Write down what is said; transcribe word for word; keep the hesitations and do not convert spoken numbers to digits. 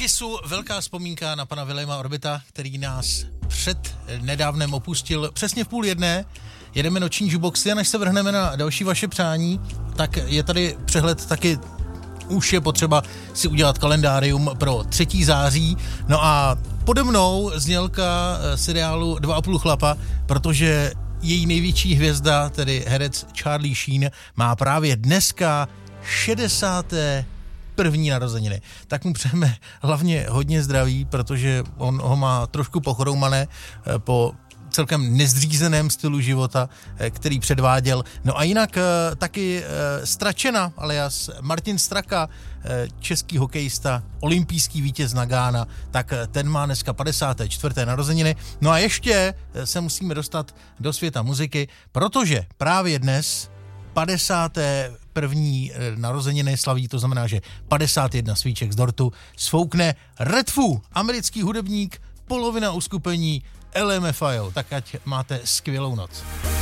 Kissu velká vzpomínka na pana Williama Orbita, který nás před nedávnem opustil přesně v půl jedné. Jedeme noční jukeboxy a než se vrhneme na další vaše přání, tak je tady přehled taky, už je potřeba si udělat kalendárium pro třetí září. No a pode mnou znělka seriálu Dva a půl chlapa, protože její největší hvězda, tedy herec Charlie Sheen, má právě dneska šedesáté první narozeniny. Tak mu přejeme hlavně hodně zdraví, protože on ho má trošku pochoroumané po celkem nezdřízeném stylu života, který předváděl. No a jinak taky Stračena, alias Martin Straka, český hokejista, olympijský vítěz Nagana, tak ten má dneska padesáté čtvrté narozeniny. No a ještě se musíme dostat do světa muziky, protože právě dnes padesáté první narozeniny slaví, to znamená, že padesát jedna svíček z dortu sfoukne Red Foo, americký hudebník, polovina uskupení L M F A O. Tak ať máte skvělou noc.